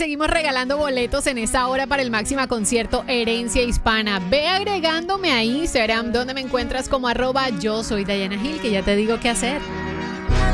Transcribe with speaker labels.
Speaker 1: seguimos regalando boletos en esta hora para el Máxima Concierto Herencia Hispana. Ve agregándome a Instagram, donde me encuentras como @yo soy Diana Gil, que ya te digo qué hacer.